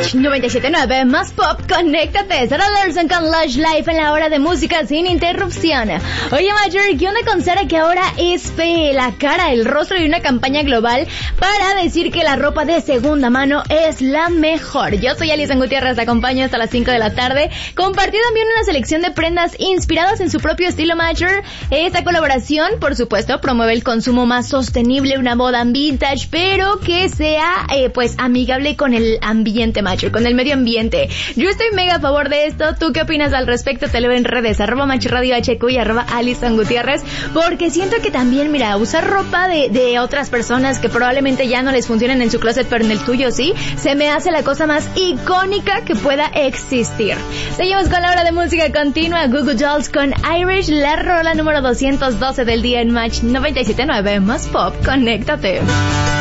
Match 97.9 más pop, conéctate. Sarah Larson con Lush Life en la hora de música sin interrupción. Oye, Marjorie, ¿qué onda con Sara, que ahora es la cara, el rostro de una campaña global para decir que la ropa de segunda mano es la mejor? Yo soy Alison Gutiérrez, te acompaño hasta las 5 de la tarde. Compartí también una selección de prendas inspiradas en su propio estilo, Marjorie. Esta colaboración, por supuesto, promueve el consumo más sostenible, una moda vintage, pero que sea, pues, amigable con el ambiente, Marjorie, con el medio ambiente. Yo estoy mega a favor de esto. ¿Tú qué opinas al respecto? Te leo en redes, @MatchRadioHQ y @Alison Gutiérrez, porque siento que también, mira, usar ropa de otras personas que probablemente ya no les funcionen en su closet, pero en el tuyo sí, se me hace la cosa más icónica que pueda existir. Seguimos con la hora de música continua. Google Dolls con Irish, la rola número 212 del día en Match 97.9 más pop, conéctate.